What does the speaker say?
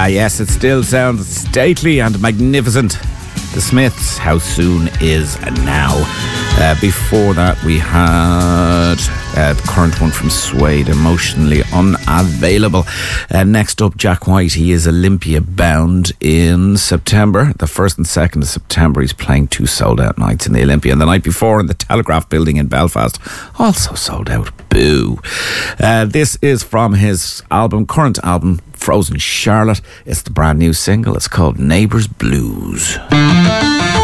Ah, yes, it still sounds stately and magnificent. The Smiths, How Soon Is Now. Before that, we had the current one from Suede, Emotionally Unavailable. Next up, Jack White. He is Olympia bound in September. The 1st and 2nd of September, he's playing 2 sold-out nights in the Olympia. And the night before in the Telegraph building in Belfast, also sold out. Boo. This is from his current album, Frozen Charlotte. It's the brand new single. It's called Neighbours Blues.